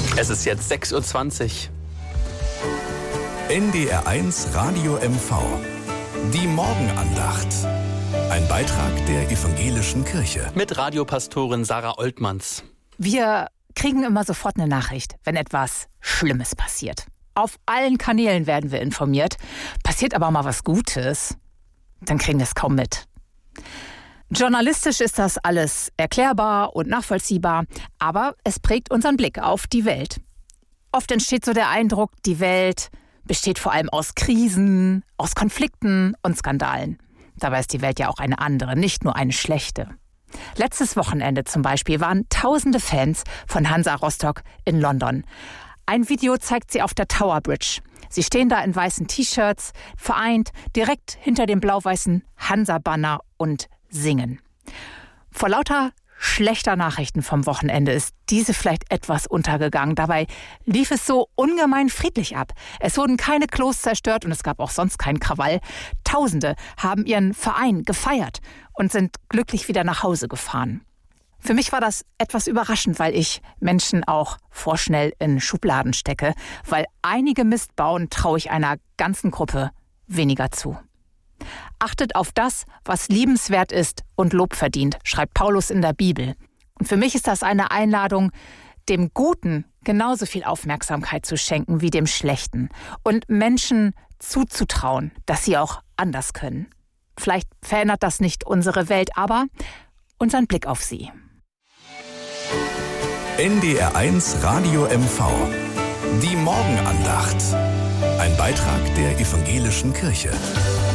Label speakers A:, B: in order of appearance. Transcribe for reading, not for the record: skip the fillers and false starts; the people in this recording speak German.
A: Es ist jetzt 6:20 Uhr.
B: NDR1 Radio MV. Die Morgenandacht. Ein Beitrag der Evangelischen Kirche.
A: Mit Radiopastorin Sarah Oltmanns.
C: Wir kriegen immer sofort eine Nachricht, wenn etwas Schlimmes passiert. Auf allen Kanälen werden wir informiert. Passiert aber mal was Gutes, dann kriegen wir es kaum mit. Journalistisch ist das alles erklärbar und nachvollziehbar, aber es prägt unseren Blick auf die Welt. Oft entsteht so der Eindruck, die Welt besteht vor allem aus Krisen, aus Konflikten und Skandalen. Dabei ist die Welt ja auch eine andere, nicht nur eine schlechte. Letztes Wochenende zum Beispiel waren tausende Fans von Hansa Rostock in London. Ein Video zeigt sie auf der Tower Bridge. Sie stehen da in weißen T-Shirts, vereint, direkt hinter dem blau-weißen Hansa-Banner und singen. Vor lauter schlechter Nachrichten vom Wochenende ist diese vielleicht etwas untergegangen. Dabei lief es so ungemein friedlich ab. Es wurden keine Klos zerstört und es gab auch sonst keinen Krawall. Tausende haben ihren Verein gefeiert und sind glücklich wieder nach Hause gefahren. Für mich war das etwas überraschend, weil ich Menschen auch vorschnell in Schubladen stecke. Weil einige Mist bauen, traue ich einer ganzen Gruppe weniger zu. Achtet auf das, was liebenswert ist und Lob verdient, schreibt Paulus in der Bibel. Und für mich ist das eine Einladung, dem Guten genauso viel Aufmerksamkeit zu schenken wie dem Schlechten. Und Menschen zuzutrauen, dass sie auch anders können. Vielleicht verändert das nicht unsere Welt, aber unseren Blick auf sie.
B: NDR1 Radio MV. Die Morgenandacht. Ein Beitrag der Evangelischen Kirche.